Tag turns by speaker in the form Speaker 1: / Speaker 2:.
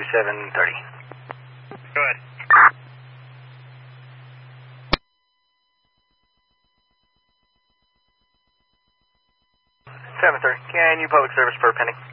Speaker 1: 730.
Speaker 2: Go ahead.
Speaker 1: 730. Can you public service for pending?